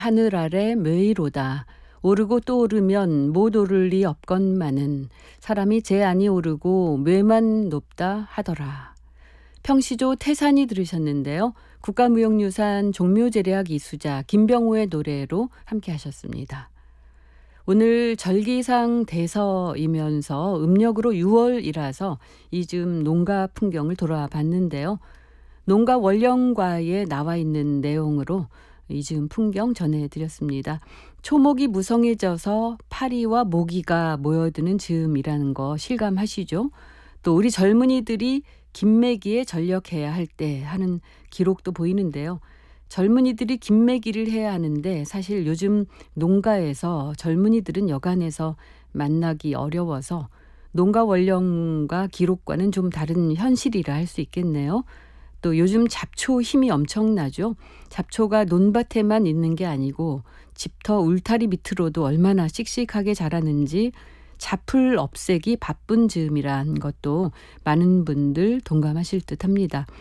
하늘 아래 매이로다. 오르고 또 오르면 못 오를 리 없건만은 사람이 제 안이 오르고 뇌만 높다 하더라. 평시조 태산이 들으셨는데요. 국가무형유산 종묘제례학 이수자 김병호의 노래로 함께 하셨습니다. 오늘 절기상 대서이면서 음력으로 6월이라서 이즘 농가 풍경을 돌아봤는데요. 농가 원령과에 나와 있는 내용으로 이즘 풍경 전해드렸습니다. 초목이 무성해져서 파리와 모기가 모여드는 즈음이라는 거 실감하시죠? 또 우리 젊은이들이 김매기에 전력해야 할 때 하는 기록도 보이는데요. 젊은이들이 김매기를 해야 하는데 사실 요즘 농가에서 젊은이들은 여간해서 만나기 어려워서 농가 원령과 기록과는 좀 다른 현실이라 할 수 있겠네요. 또 요즘 잡초 힘이 엄청나죠. 잡초가 논밭에만 있는 게 아니고 집터 울타리 밑으로도 얼마나 씩씩하게 자라는지 잡풀 없애기 바쁜 즈음이란 것도 많은 분들 동감하실 듯합니다.